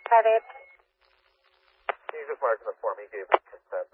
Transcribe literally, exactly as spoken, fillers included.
Got it. Can you just mark them for me? Gave consent.